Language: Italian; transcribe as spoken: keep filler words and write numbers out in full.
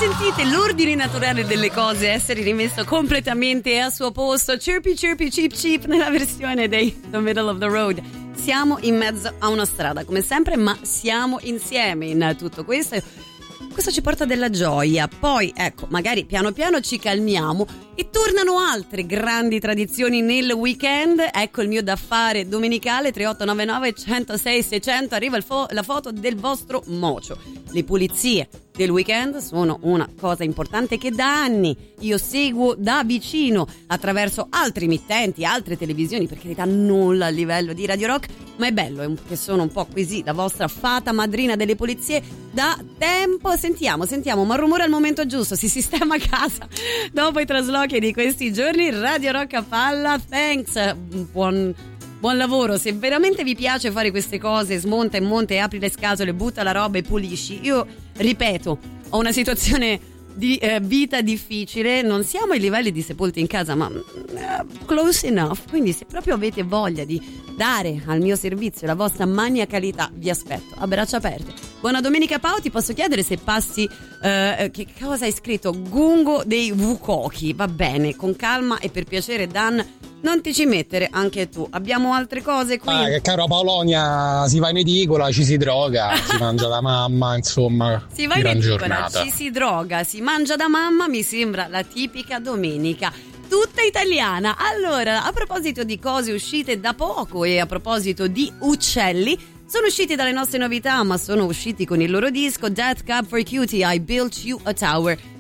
Sentite l'ordine naturale delle cose essere rimesso completamente al suo posto. Chirpy chirpy cheep cheep nella versione dei The Middle of the Road. Siamo in mezzo a una strada come sempre, ma siamo insieme in tutto questo. Questo ci porta della gioia. Poi ecco, magari piano piano ci calmiamo e tornano altre grandi tradizioni nel weekend. Ecco il mio da fare domenicale tre otto nove nove uno zero sei sei zero zero. Arriva il fo- la foto del vostro mocio. Le pulizie del weekend sono una cosa importante che da anni io seguo da vicino attraverso altri emittenti, altre televisioni, perché ne dà nulla a livello di Radio Rock, ma è bello che sono un po' così la vostra fata madrina delle pulizie da tempo. Sentiamo, sentiamo, ma rumore al momento giusto, si sistema a casa dopo i traslochi di questi giorni. Radio Rock a palla, thanks, buon Buon lavoro. Se veramente vi piace fare queste cose, smonta e monta e apri le scatole, butta la roba e pulisci. Io ripeto, ho una situazione di eh, vita difficile, non siamo ai livelli di Sepolti in casa, ma eh, close enough. Quindi se proprio avete voglia di dare al mio servizio la vostra maniacalità, vi aspetto a braccia aperte. Buona domenica Pao, ti posso chiedere se passi eh, che cosa hai scritto? Gungo dei Vukoki, va bene, con calma e per piacere Dan, non ti ci mettere anche tu. Abbiamo altre cose qui. Ah, che caro Paolonia, si va in edicola, ci si droga, si mangia da mamma, insomma. Si va in edicola, ci si droga, si mangia da mamma, mi sembra la tipica domenica tutta italiana. Allora, a proposito di cose uscite da poco e a proposito di uccelli, sono usciti dalle nostre novità, ma sono usciti con il loro disco Death Cab for Cutie, I Built You a Tower.